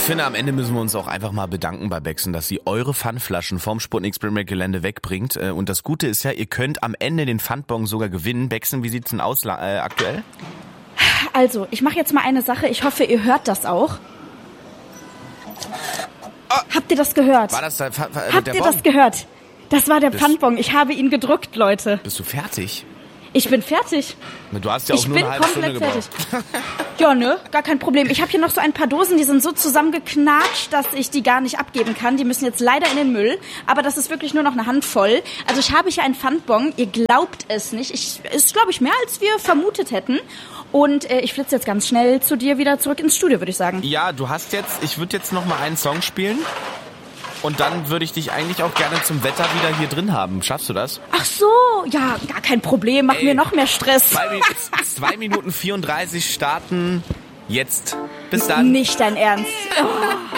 finde, am Ende müssen wir uns auch einfach mal bedanken bei Bexen, dass sie eure Pfandflaschen vom Sputnik-Gelände wegbringt. Und das Gute ist ja, ihr könnt am Ende den Pfandbon sogar gewinnen. Bexen, wie sieht's denn aus aktuell? Also, ich mache jetzt mal eine Sache. Ich hoffe, ihr hört das auch. Habt ihr das gehört? War das Habt ihr das gehört? Das war der Pfandbon. Ich habe ihn gedrückt, Leute. Bist du fertig? Ich bin fertig. Du hast ja auch nur eine halbe Stunde gebraucht. Ja, ne? Gar kein Problem. Ich habe hier noch so ein paar Dosen, die sind so zusammengeknatscht, dass ich die gar nicht abgeben kann. Die müssen jetzt leider in den Müll. Aber das ist wirklich nur noch eine Handvoll. Also ich habe hier einen Pfandbon. Ihr glaubt es nicht. Ist, glaube ich, mehr, als wir vermutet hätten. Und ich flitze jetzt ganz schnell zu dir wieder zurück ins Studio, würde ich sagen. Ja, ich würde jetzt noch mal einen Song spielen. Und dann würde ich dich eigentlich auch gerne zum Wetter wieder hier drin haben. Schaffst du das? Ach so, ja, gar kein Problem. Mach mir noch mehr Stress. 2 Minuten 34 starten jetzt. Bis dann. Nicht dein Ernst. Oh.